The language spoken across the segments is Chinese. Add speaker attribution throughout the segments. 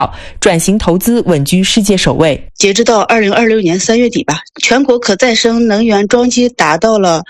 Speaker 1: 转型投资稳居世界首位。
Speaker 2: 截止到2026年3月底吧，全国可再生能源装机达到了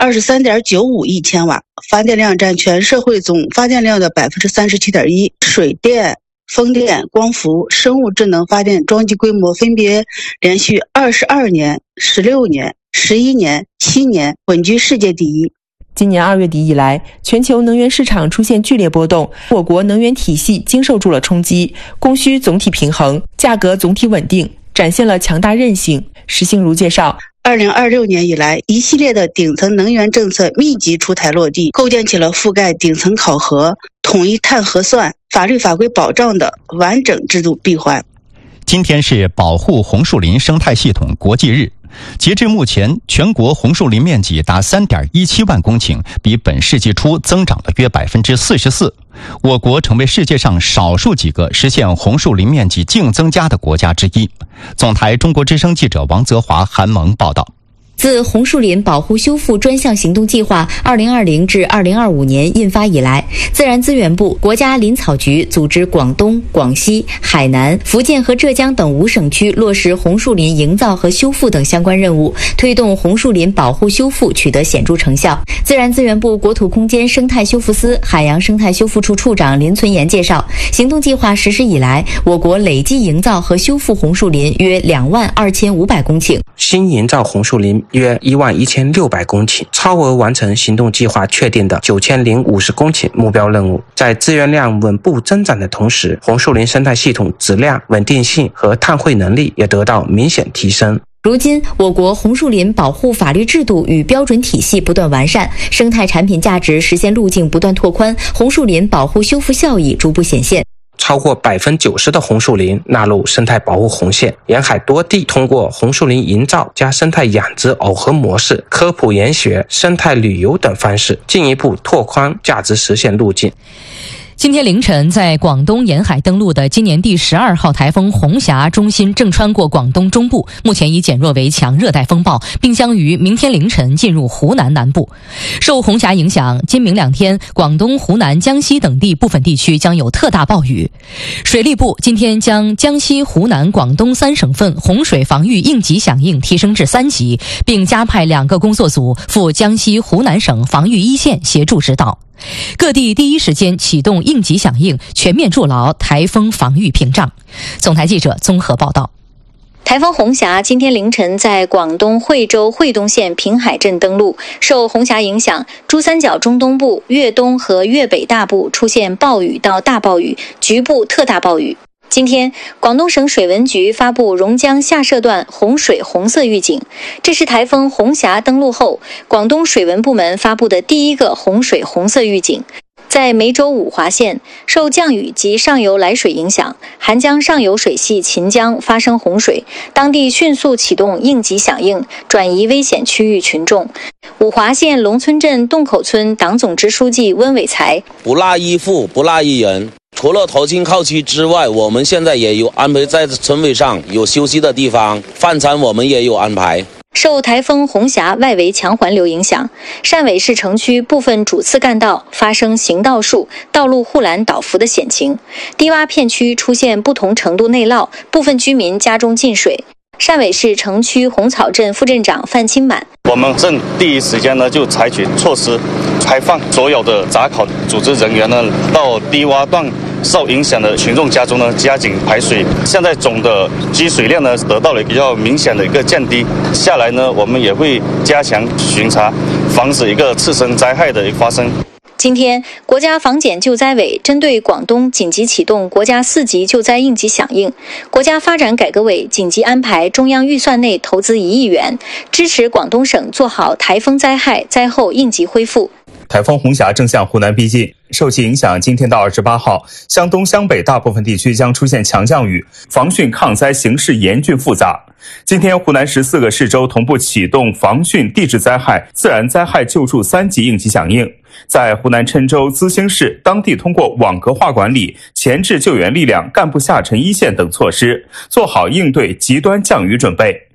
Speaker 2: 23.95亿千瓦，发电量占全社会总发电量的37.1%。水电、风电、光伏、生物智能发电装机规模分别连续22年、16年、11年、7年稳居世界第一。
Speaker 1: 今年2月底以来，全球能源市场出现剧烈波动，我国能源体系经受住了冲击，供需总体平衡，价格总体稳定，展现了强大韧性。石兴如介绍
Speaker 2: ，2026年以来，一系列的顶层能源政策密集出台落地，构建起了覆盖顶层考核、统一碳核算、法律法规保障的完整制度闭环。
Speaker 3: 今天是保护红树林生态系统国际日。截至目前，全国红树林面积达 3.17 万公顷，比本世纪初增长了约 44%。我国成为世界上少数几个实现红树林面积净增加的国家之一。总台中国之声记者王泽华、韩萌报道。
Speaker 4: 自红树林保护修复专项行动计划2020至2025年印发以来，自然资源部、国家林草局组织广东、广西、海南、福建和浙江等5省区落实红树林营造和修复等相关任务，推动红树林保护修复取得显著成效。自然资源部国土空间生态修复司海洋生态修复处处长林存言介绍，行动计划实施以来，我国累计营造和修复红树林约22500公顷，
Speaker 5: 新营造红树林约11600公顷，超额完成行动计划确定的9050公顷目标任务。在资源量稳步增长的同时，红树林生态系统质量、稳定性和碳汇能力也得到明显提升。
Speaker 4: 如今，我国红树林保护法律制度与标准体系不断完善，生态产品价值实现路径不断拓宽，红树林保护修复效益逐步显现。
Speaker 5: 超过90%的红树林纳入生态保护红线，沿海多地通过红树林营造加生态养殖耦合模式、科普研学、生态旅游等方式，进一步拓宽价值实现路径。
Speaker 6: 今天凌晨，在广东沿海登陆的今年第12号台风红霞中心正穿过广东中部，目前已减弱为强热带风暴，并将于明天凌晨进入湖南南部。受红霞影响，今明2天，广东、湖南、江西等地部分地区将有特大暴雨。水利部今天将江西、湖南、广东3省份洪水防御应急响应提升至3级，并加派2个工作组赴江西、湖南省防御一线协助指导。各地第一时间启动应急响应，全面筑牢台风防御屏障。总台记者综合报道。
Speaker 4: 台风红霞今天凌晨在广东惠州惠东县平海镇登陆，受红霞影响，珠三角中东部、粤东和粤北大部出现暴雨到大暴雨，局部特大暴雨。今天，广东省水文局发布榕江下涉段洪水红色预警，这是台风红霞登陆后，广东水文部门发布的第一个洪水红色预警。在梅州五华县，受降雨及上游来水影响，韩江上游水系秦江发生洪水，当地迅速启动应急响应，转移危险区域群众。五华县龙村镇洞口村党总支书记温伟才：
Speaker 7: 不落一户，不落一人。除了投进靠区之外，我们现在也有安排在村委上有休息的地方，饭餐我们也有安排。
Speaker 4: 受台风红霞外围强环流影响，汕尾市城区部分主次干道发生行道树、道路护栏倒伏的险情，低洼片区出现不同程度内涝，部分居民家中进水。汕尾市城区红草镇副镇长范清满：
Speaker 8: 我们镇第一时间呢就采取措施，开放所有的闸口组织人员呢到低洼段受影响的群众家中呢加紧排水。现在总的积水量呢得到了比较明显的一个降低，下来呢我们也会加强巡查，防止一个次生灾害的发生。
Speaker 4: 今天，国家防检救灾委针对广东紧急启动国家4级救灾应急响应，国家发展改革委紧急安排中央预算内投资1亿元，支持广东省做好台风灾害灾后应急恢复。
Speaker 9: 台风红霞正向湖南逼近，受其影响，今天到28号，湘东、湘北大部分地区将出现强降雨，防汛抗灾形势严峻复杂。今天，湖南14个市州同步启动防汛地质灾害、自然灾害救助3级应急响应。在湖南郴州、资兴市，当地通过网格化管理、前置救援力量、干部下沉一线等措施，做好应对极端降雨准备。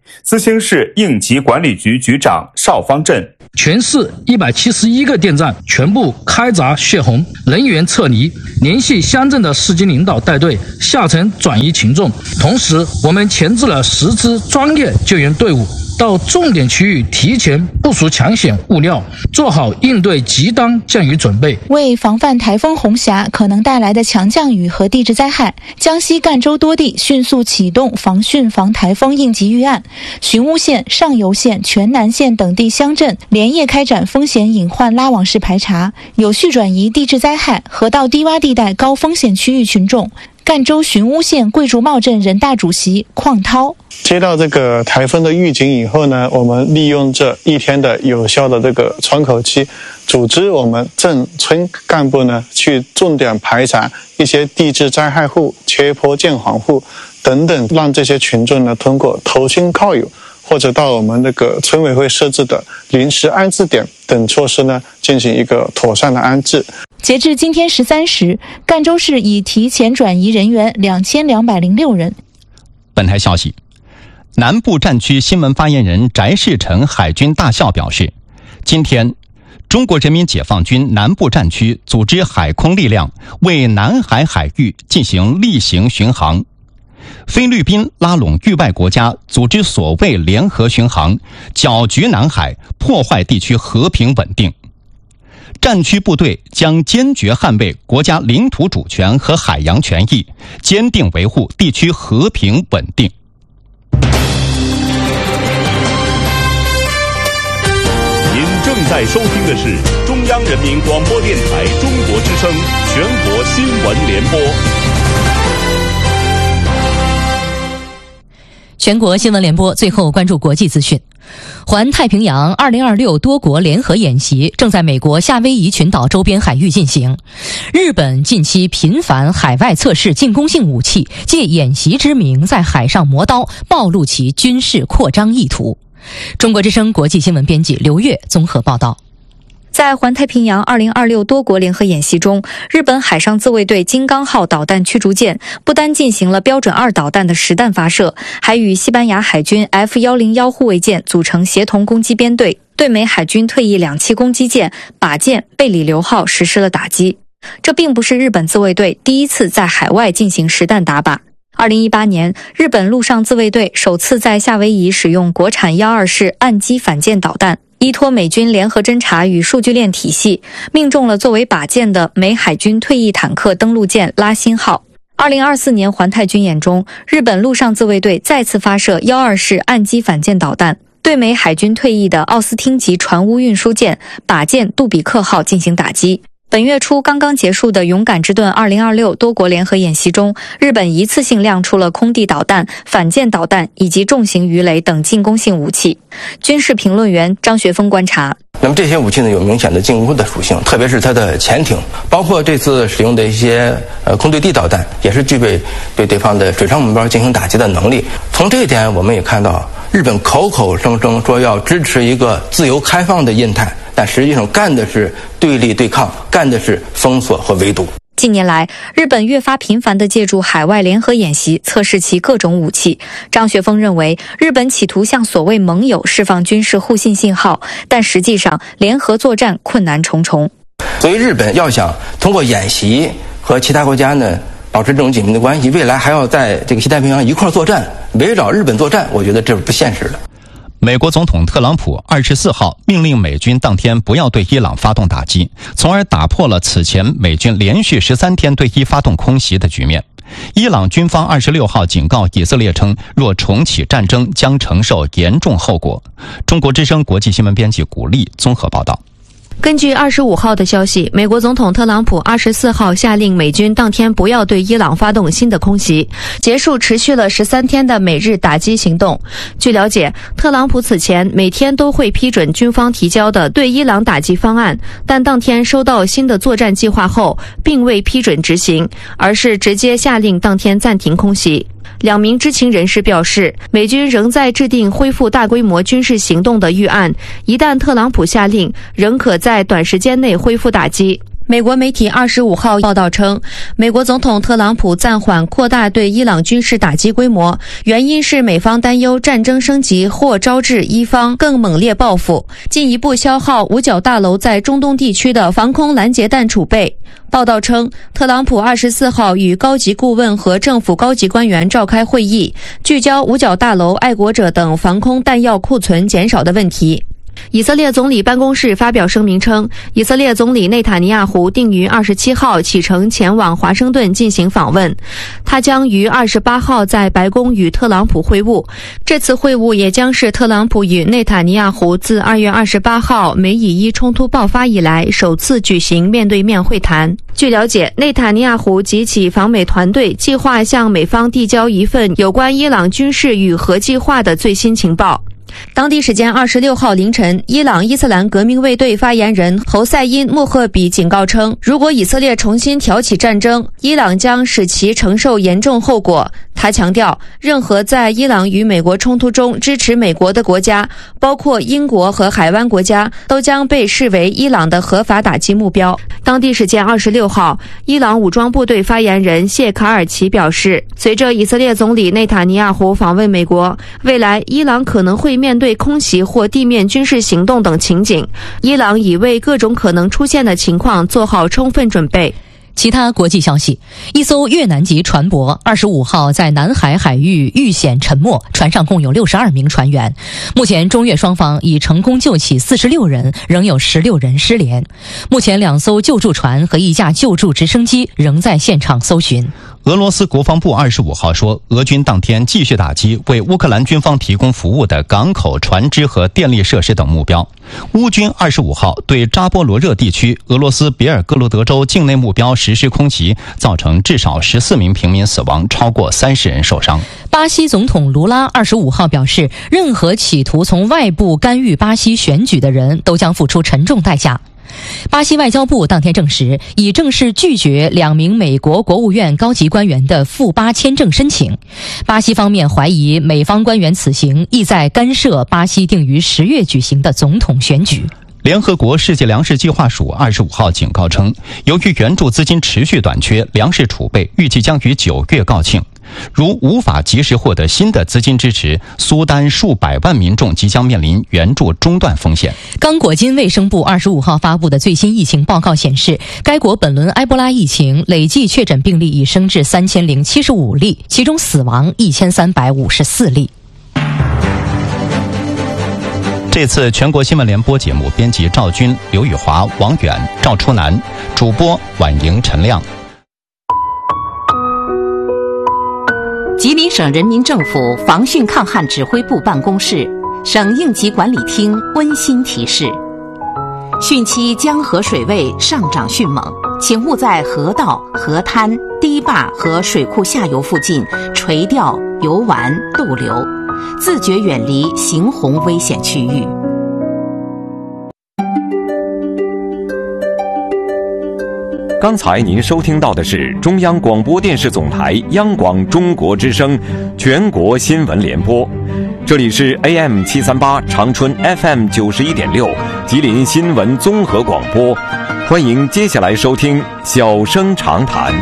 Speaker 9: 资兴市应急管理局局长邵方振，
Speaker 10: 全市171个电站全部开闸泄洪，人员撤离，联系乡镇的市级领导带队下沉转移群众。同时，我们前置了10支专业救援队伍，到重点区域提前部署抢险物料，做好应对极端降雨准备。
Speaker 11: 为防范台风红霞可能带来的强降雨和地质灾害，江西赣州多地迅速启动防汛防台风应急预案，寻乌县、上游县、全南县等地乡镇连夜开展风险隐患拉网式排查，有序转移地质灾害河道低洼地带高风险区域群众。赣州寻乌县桂竹茂镇人大主席邝涛，
Speaker 12: 接到这个台风的预警以后呢，我们利用这一天的有效的这个窗口期，组织我们镇村干部呢去重点排查一些地质灾害户、缺坡建房户等等，让这些群众呢通过投亲靠友或者到我们那个村委会设置的临时安置点等措施呢进行一个妥善的安置。
Speaker 11: 截至今天13时，赣州市已提前转移人员2206人。
Speaker 3: 本台消息，南部战区新闻发言人翟世成海军大校表示，今天中国人民解放军南部战区组织海空力量为南海海域进行例行巡航。菲律宾拉拢域外国家组织所谓联合巡航，搅局南海，破坏地区和平稳定。战区部队将坚决捍卫国家领土主权和海洋权益，坚定维护地区和平稳定。
Speaker 13: 您正在收听的是中央人民广播电台中国之声全国新闻联播。
Speaker 6: 全国新闻联播，最后关注国际资讯。环太平洋2026多国联合演习正在美国夏威夷群岛周边海域进行。日本近期频繁海外测试进攻性武器，借演习之名在海上磨刀，暴露其军事扩张意图。中国之声国际新闻编辑刘越综合报道。
Speaker 4: 在环太平洋2026多国联合演习中，日本海上自卫队金刚号导弹驱逐舰不单进行了标准2导弹的实弹发射，还与西班牙海军 F101护卫舰组成协同攻击编队，对美海军退役2栖攻击舰靶舰贝里流号实施了打击。这并不是日本自卫队第一次在海外进行实弹打靶。2018年，日本陆上自卫队首次在夏威夷使用国产12式岸基反舰导弹，依托美军联合侦察与数据链体系，命中了作为靶舰的美海军退役坦克登陆舰拉辛号。2024年环太军演中，日本陆上自卫队再次发射12式岸基反舰导弹，对美海军退役的奥斯汀级船坞运输舰靶舰杜比克号进行打击。本月初刚刚结束的勇敢之盾2026多国联合演习中，日本一次性亮出了空地导弹、反舰导弹以及重型鱼雷等进攻性武器。军事评论员张学峰观察，
Speaker 5: 那么这些武器呢有明显的进攻的属性，特别是它的潜艇，包括这次使用的一些空对地导弹，也是具备对对方的水上目标进行打击的能力。从这一点我们也看到，日本口口声声说要支持一个自由开放的印太，但实际上干的是对立对抗，干的是封锁和围堵。
Speaker 4: 近年来，日本越发频繁地借助海外联合演习测试其各种武器。张学峰认为，日本企图向所谓盟友释放军事互信信号，但实际上联合作战困难重重。
Speaker 5: 所以日本要想通过演习和其他国家呢保持这种紧密的关系，未来还要在这个西太平洋一块作战，围绕日本作战，我觉得这是不现实的。
Speaker 3: 美国总统特朗普24号命令美军当天不要对伊朗发动打击，从而打破了此前美军连续13天对伊发动空袭的局面。伊朗军方26号警告以色列称，若重启战争将承受严重后果。中国之声国际新闻编辑古丽综合报道。
Speaker 14: 根据25号的消息，美国总统特朗普24号下令美军当天不要对伊朗发动新的空袭，结束持续了13天的美日打击行动。据了解，特朗普此前每天都会批准军方提交的对伊朗打击方案，但当天收到新的作战计划后，并未批准执行，而是直接下令当天暂停空袭。2名知情人士表示，美军仍在制定恢复大规模军事行动的预案，一旦特朗普下令，仍可在短时间内恢复打击。 美国媒体25号报道称，美国总统特朗普暂缓扩大对伊朗军事打击规模，原因是美方担忧战争升级或招致伊方更猛烈报复，进一步消耗五角大楼在中东地区的防空拦截弹储备。报道称，特朗普24号与高级顾问和政府高级官员召开会议，聚焦五角大楼、爱国者等防空弹药库存减少的问题。以色列总理办公室发表声明称，以色列总理内塔尼亚胡定于27号启程前往华盛顿进行访问，他将于28号在白宫与特朗普会晤。这次会晤也将是特朗普与内塔尼亚胡自2月28号美以伊冲突爆发以来首次举行面对面会谈。据了解，内塔尼亚胡及其访美团队计划向美方递交一份有关伊朗军事与核计划的最新情报。当地时间26号凌晨，伊朗伊斯兰革命卫队发言人侯赛因·穆赫比警告称，如果以色列重新挑起战争，伊朗将使其承受严重后果。他强调，任何在伊朗与美国冲突中支持美国的国家，包括英国和海湾国家，都将被视为伊朗的合法打击目标。当地时间26号，伊朗武装部队发言人谢卡尔奇表示，随着以色列总理内塔尼亚胡访问美国，未来伊朗可能会面对空袭或地面军事行动等情景，伊朗已为各种可能出现的情况做好充分准备。
Speaker 6: 其他国际消息，一艘越南籍船舶25号在南海海域遇险沉没，船上共有62名船员。目前中越双方已成功救起46人，仍有16人失联。目前2艘救助船和1架救助直升机仍在现场搜寻。
Speaker 3: 俄罗斯国防部25号说，俄军当天继续打击为乌克兰军方提供服务的港口、船只和电力设施等目标。乌军25号对扎波罗热地区俄罗斯别尔哥罗德州境内目标实施空袭，造成至少14名平民死亡，超过30人受伤。
Speaker 6: 巴西总统卢拉25号表示，任何企图从外部干预巴西选举的人都将付出沉重代价。巴西外交部当天证实，已正式拒绝2名美国国务院高级官员的赴巴签证申请。巴西方面怀疑美方官员此行意在干涉巴西定于10月举行的总统选举。
Speaker 3: 联合国世界粮食计划署25号警告称，由于援助资金持续短缺，粮食储备预计将于9月告罄。如无法及时获得新的资金支持，苏丹数百万民众即将面临援助中断风险。
Speaker 6: 刚果金卫生部25号发布的最新疫情报告显示，该国本轮埃博拉疫情累计确诊病例已升至3075例，其中死亡1354例。
Speaker 3: 这次全国新闻联播节目编辑赵军、刘宇华、王远、赵初南，主播婉莹、陈亮。
Speaker 15: 吉林省人民政府防汛抗旱指挥部办公室、省应急管理厅温馨提示：汛期江河水位上涨迅猛，请勿在河道、河滩、堤坝和水库下游附近垂钓、游玩、逗留，自觉远离行洪危险区域。
Speaker 16: 刚才您收听到的是中央广播电视总台央广中国之声全国新闻联播，这里是 AM 738长春 FM 91.6吉林新闻综合广播，欢迎接下来收听小生长谈。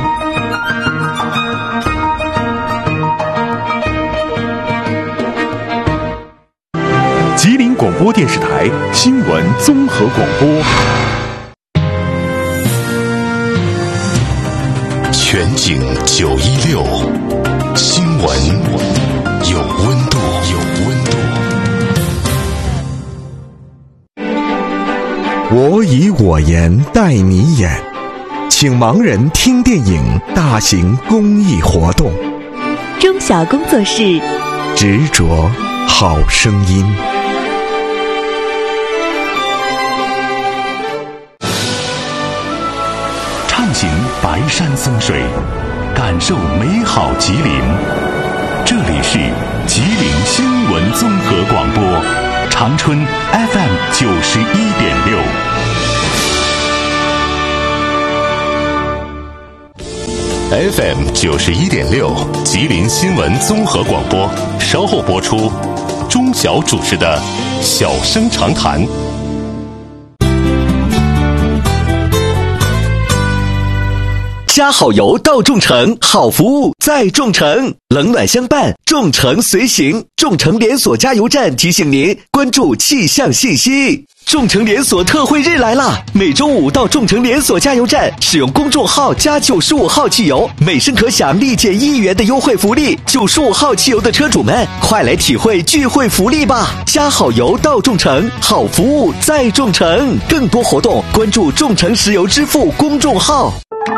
Speaker 13: 吉林广播电视台新闻综合广播。全景916，新闻有温度，
Speaker 17: 我以我言带你眼，请盲人听电影大型公益活动。
Speaker 18: 中小工作室，
Speaker 17: 执着好声音。
Speaker 13: 畅行白山僧水，感受美好吉林。这里是吉林新闻综合广播，长春 FM 91.6。FM 91.6，吉林新闻综合广播，稍后播出。钟晓主持的《小生长谈》。
Speaker 19: 加好油到众诚，好服务在众诚，冷暖相伴，众诚随行。众诚连锁加油站提醒您关注气象信息。众诚连锁特惠日来啦！每周五到众诚连锁加油站，使用公众号加95号汽油，每升可享立减1元的优惠福利。95号汽油的车主们，快来体会聚会福利吧！加好油到众诚，好服务在众诚。更多活动关注众诚石油支付公众号。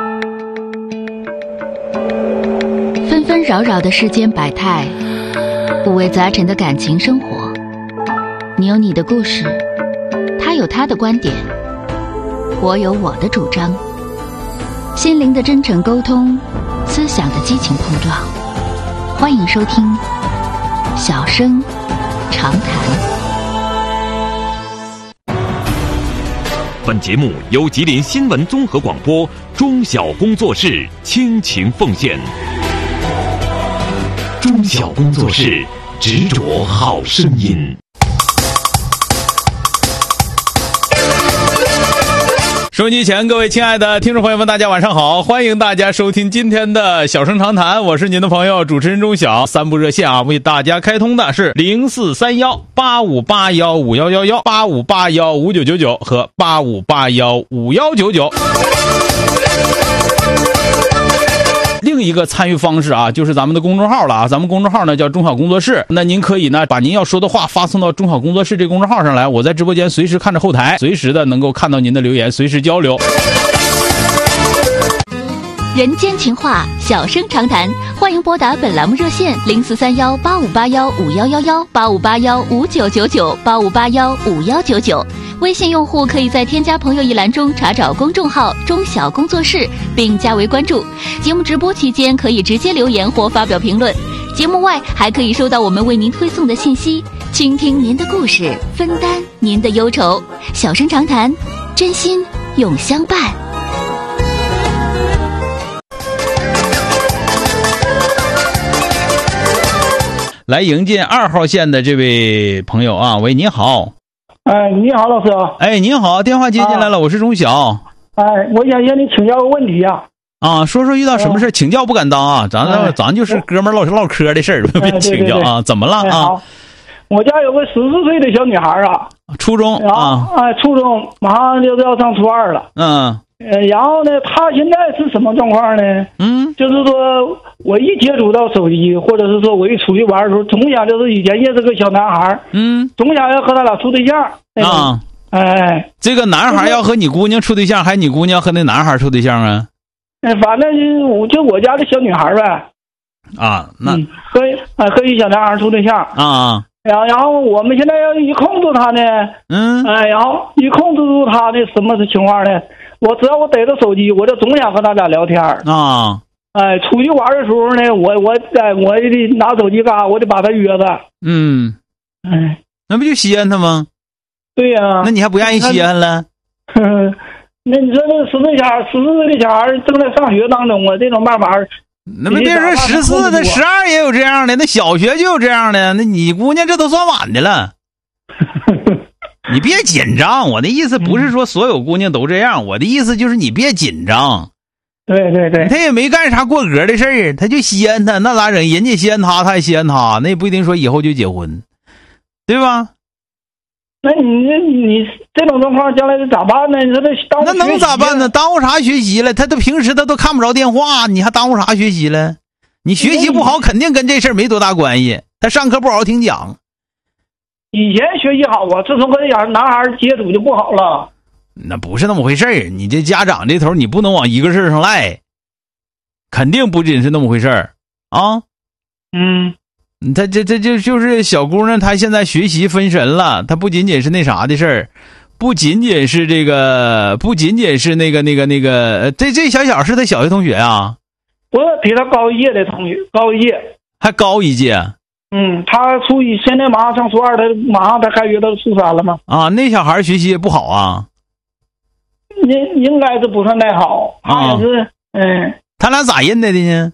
Speaker 20: 纷纷扰扰的世间百态，五味杂陈的感情生活。你有你的故事，他有他的观点，我有我的主张。心灵的真诚沟通，思想的激情碰撞。欢迎收听小声长谈。
Speaker 16: 本节目由吉林新闻综合广播中小工作室倾情奉献。中小工作室，执着好声音。
Speaker 21: 收音机前各位亲爱的听众朋友们，大家晚上好，欢迎大家收听今天的小声长谈，我是您的朋友主持人钟晓。三部热线啊，为大家开通的是043185815111、85815999和85815199。另一个参与方式啊，就是咱们的公众号了啊，咱们公众号呢叫中小工作室，那您可以呢把您要说的话发送到中小工作室这个公众号上来，我在直播间随时看着后台，随时的能够看到您的留言，随时交流。
Speaker 20: 人间情话，小声长谈，欢迎拨打本栏目热线043185815111、85815999、85815199。微信用户可以在添加朋友一栏中查找公众号中小工作室并加为关注。节目直播期间可以直接留言或发表评论，节目外还可以收到我们为您推送的信息，倾听您的故事，分担您的忧愁。小声长谈，真心永相伴。
Speaker 21: 来迎接2号线的这位朋友啊，喂，你好。
Speaker 22: 你好，老师。
Speaker 21: 哎，您好，电话接进来了，我是钟晓。
Speaker 22: 我想向你请教个问题啊。
Speaker 21: 说说遇到什么事，请教不敢当啊，咱就是哥们唠嗑的事儿，别请教啊。怎么了啊？
Speaker 22: 好，我家有个14岁的小女孩啊，
Speaker 21: 初中啊，
Speaker 22: 初中马上就是要上初2了。然后呢，她现在是什么状况呢？就是说我一接触到手机，或者是说我一出去玩的时候，总想就是以前认识个小男孩，总想要和他俩处对象啊。
Speaker 21: 这个男孩要和你姑娘处对象，还是你姑娘和那男孩处对象啊？
Speaker 22: 反正就我家的小女孩呗。
Speaker 21: 那
Speaker 22: 和一小男孩处对象
Speaker 21: 啊。
Speaker 22: 然后我们现在要一控制他呢，然后一控制住他的什么情况呢？我只要我逮着手机，我就总想和他俩聊天
Speaker 21: 啊。
Speaker 22: 出去玩的时候呢，我得拿手机干啥？我得把他约着。
Speaker 21: 那不就稀罕他吗？
Speaker 22: 对呀。
Speaker 21: 那你还不愿意稀罕了？
Speaker 22: 那你说这14岁的小孩正在上学当中啊，这种办法。
Speaker 21: 那不别说14的，12也有这样的，那小学就有这样的，那你姑娘这都算晚的了。你别紧张，我的意思不是说所有姑娘都这样，我的意思就是你别紧张。
Speaker 22: 对，
Speaker 21: 他也没干啥过格的事儿，他就稀罕他，那咋整？人家稀罕他，他也稀罕他，那也不一定说以后就结婚，对吧？
Speaker 22: 那你这种状况将来咋办呢？你说这
Speaker 21: 那能咋办呢？耽误啥学习了？他平时都看不着电话，你还耽误啥学习了？你学习不好，肯定跟这事儿没多大关系。他上课不好好听讲。
Speaker 22: 以前学习好啊，自从跟男孩接触就不好了。
Speaker 21: 那不是那么回事儿，你这家长这头你不能往一个事儿上赖，肯定不仅是那么回事儿啊。他这就是小姑娘，她现在学习分神了，她不仅仅是那啥的事儿，不仅仅是那个，这小是她小学同学啊？
Speaker 22: 不是，比她高一届的同学，高一届，还
Speaker 21: 高一届。
Speaker 22: 他现在马上上初2，他马上他开学到初3了嘛。
Speaker 21: 那小孩学习也不好啊？
Speaker 22: 应该是不算太好，他也是
Speaker 21: 他俩咋认得的呢？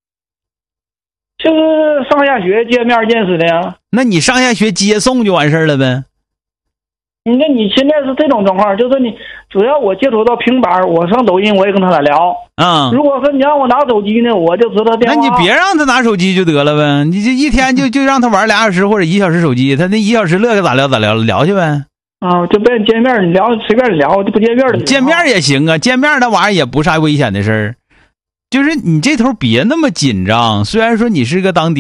Speaker 22: 就是上下学见面认识的呀。
Speaker 21: 那你上下学接送就完事儿了呗？
Speaker 22: 你现在是这种状况，就是你只要我接触到平板，我上抖音我也跟他俩聊。如果说你让我拿手机呢，我就知道电话。
Speaker 21: 那你别让他拿手机就得了呗，你这一天就让他玩2小时或者1小时手机，他那1小时乐咋聊聊去呗。
Speaker 22: 就别见面，你聊随便聊，就不见面的。
Speaker 21: 见面也行啊，见面那玩意儿也不啥危险的事儿，就是你这头别那么紧张。虽然说你是个当爹